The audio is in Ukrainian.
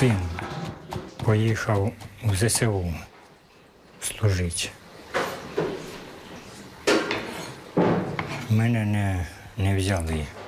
Син поїхав в ЗСУ служити. Мене не взяли.